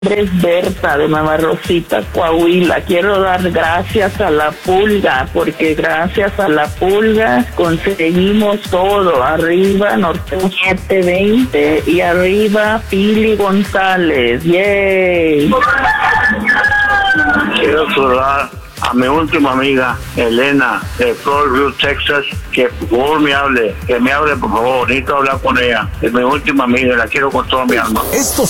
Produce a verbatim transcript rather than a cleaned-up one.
Es Berta de Nueva Rosita, Coahuila. Quiero dar gracias a la Pulga, porque gracias a la Pulga conseguimos todo. Arriba Norte siete veinte y arriba Pili González. ¡Yay! Quiero saludar a mi última amiga, Elena, de Floresville, Texas, que por favor me hable, que me hable, por favor. Necesito hablar con ella. Es mi última amiga, la quiero con toda mi alma. Estos